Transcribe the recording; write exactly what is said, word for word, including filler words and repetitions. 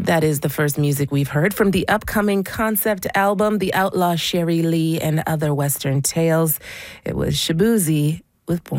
That is the first music we've heard from the upcoming concept album, The Outlaw Sherry Lee and Other Western Tales. It was Shaboozey with Born